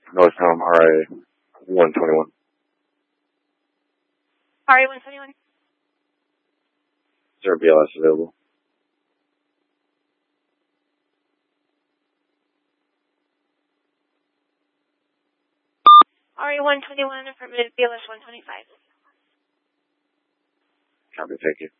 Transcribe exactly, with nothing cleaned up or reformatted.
Northcom R I one twenty-one. R I one twenty-one. Is there a B L S available? R I one twenty-one, affirmative, B L S one twenty-five. Copy, thank you.